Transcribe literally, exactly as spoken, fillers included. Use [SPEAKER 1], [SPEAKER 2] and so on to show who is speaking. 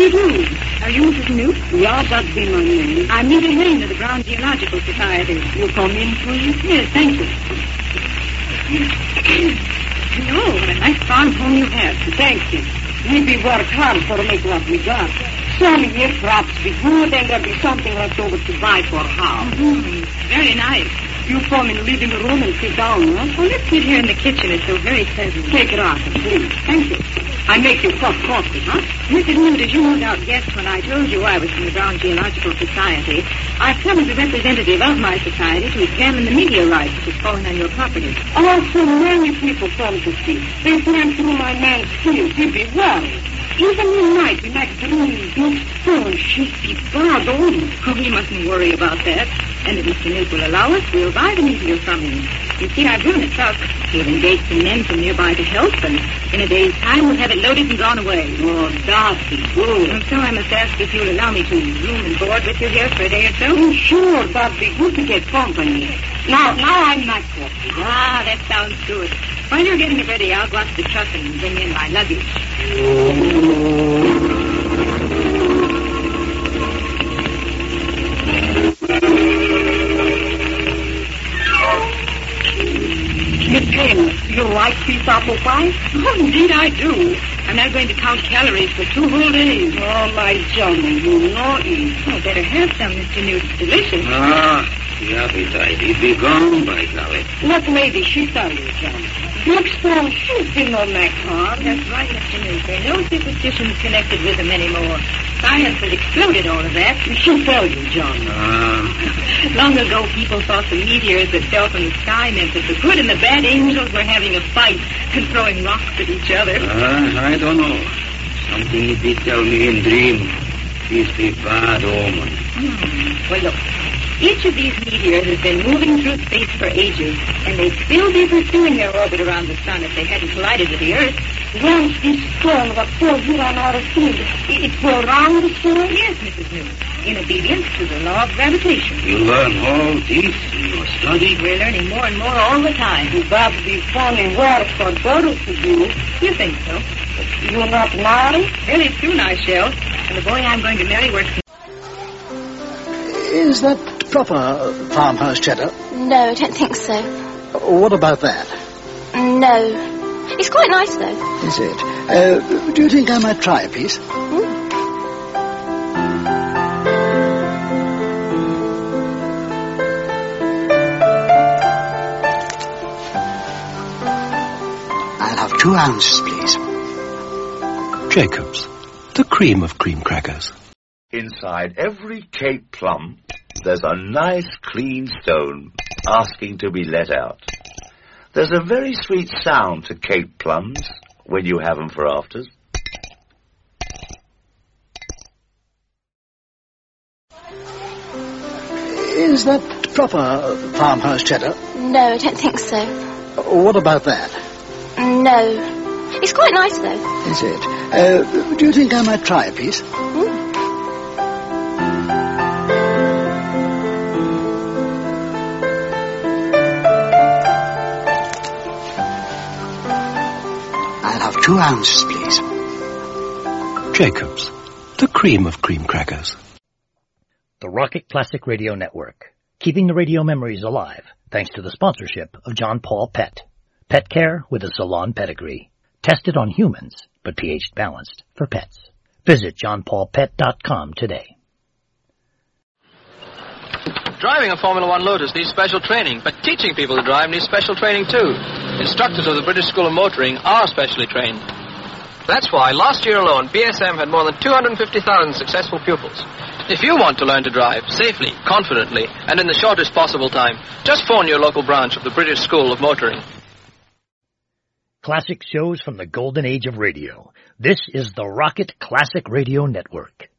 [SPEAKER 1] do you do? Are you Missus Newt?
[SPEAKER 2] Yeah, that's be my name.
[SPEAKER 1] I'm Nita Lane of the Brown Geological Society.
[SPEAKER 2] You come in, please?
[SPEAKER 1] Yes, thank you. Oh, what a nice farm home you have.
[SPEAKER 2] Thank you. We work hard for make what we got. Some year crops be good and there'll be something left over to buy for a house.
[SPEAKER 1] Mm-hmm. Very nice.
[SPEAKER 2] You come in the living room and sit down, huh?
[SPEAKER 1] Well, let's sit here in the kitchen. It's so very pleasant.
[SPEAKER 2] Take it off, please.
[SPEAKER 1] Thank you.
[SPEAKER 2] I make you cup coffee, huh?
[SPEAKER 1] Missus Newt, as you no doubt guessed when I told you I was from the Brown Geological Society, I've come as a representative of my society to examine the meteorite that has fallen on your property.
[SPEAKER 2] Oh, so many people come to see. They went through my man's field. He'd be worried. Even in night, we make dreams, big stones, she'd be bad on.
[SPEAKER 1] Oh, he mustn't worry about that. And if Mister Newt will allow us, we'll buy the meteor from him. You see, I've grown it up. We've engaged some men from nearby to help, and in a day's time we'll have it loaded and gone away.
[SPEAKER 2] Oh, that's good.
[SPEAKER 1] And so I must ask if you'll allow me to room and board with you here for a day or so.
[SPEAKER 2] Oh, sure, that'd be good to get company. Now, now I'm not coffee.
[SPEAKER 1] Ah, that sounds good. While you're getting it ready, I'll go up to the truck and bring in my luggage.
[SPEAKER 2] Miss Jane, you like these apple pie?
[SPEAKER 1] Oh, indeed I do. I'm not going to count calories for two whole days.
[SPEAKER 2] Oh, my Johnny, you know eat.
[SPEAKER 1] Oh, better have some, Mister Newt. It's delicious.
[SPEAKER 3] Ah, the appetite. It be gone, by golly.
[SPEAKER 2] What lady she tell you, John? Blackstone should be no neck harm.
[SPEAKER 1] That's right, Mister Newt. There are no superstitions connected with them anymore. Science has exploded all of that.
[SPEAKER 2] She tell you, John.
[SPEAKER 3] Ah.
[SPEAKER 1] Long ago, people thought the meteors that fell from the sky meant that the good and the bad angels were having a fight and throwing rocks at each other.
[SPEAKER 3] Ah, I don't know. Something it did tell me in dream. This be bad omen.
[SPEAKER 1] Hmm. Well, look. Each of these meteors has been moving through space for ages, and they'd still be pursuing their orbit around the sun if they hadn't collided with the Earth.
[SPEAKER 2] Once this stone was fell here on our field, it will round the sun?
[SPEAKER 1] Yes, Missus Newt, in obedience to the law of gravitation.
[SPEAKER 3] You learn all this in your study?
[SPEAKER 1] We're learning more and more all the time.
[SPEAKER 2] That'd be funny work for girls to do.
[SPEAKER 1] You think so?
[SPEAKER 2] You're not married?
[SPEAKER 1] Very soon I shall, and the boy I'm going to marry works.
[SPEAKER 4] Is that proper farmhouse cheddar?
[SPEAKER 5] No, I don't think so.
[SPEAKER 4] What about that?
[SPEAKER 5] No. It's quite nice, though.
[SPEAKER 4] Is it? Uh, do you think I might try a piece?
[SPEAKER 5] Mm.
[SPEAKER 4] I'll have two ounces, please.
[SPEAKER 6] Jacob's, the cream of cream crackers.
[SPEAKER 7] Inside every Cape plum, there's a nice clean stone asking to be let out. There's a very sweet sound to Cape plums when you have them for afters.
[SPEAKER 4] Is that proper farmhouse cheddar?
[SPEAKER 5] No, I don't think so.
[SPEAKER 4] What about that?
[SPEAKER 5] No. It's quite nice, though.
[SPEAKER 4] Is it? Uh, do you think I might try a piece?
[SPEAKER 5] Mm.
[SPEAKER 4] Two ounces, please.
[SPEAKER 6] Jacob's, the cream of cream crackers.
[SPEAKER 8] The Rocket Classic Radio Network, keeping the radio memories alive thanks to the sponsorship of John Paul Pet. Pet care with a salon pedigree. Tested on humans, but pH balanced for pets. Visit john paul pet dot com today.
[SPEAKER 9] Driving a Formula One Lotus needs special training, but teaching people to drive needs special training too. Instructors of the British School of Motoring are specially trained. That's why last year alone, B S M had more than two hundred fifty thousand successful pupils. If you want to learn to drive safely, confidently, and in the shortest possible time, just phone your local branch of the British School of Motoring.
[SPEAKER 8] Classic shows from the golden age of radio. This is the Rocket Classic Radio Network.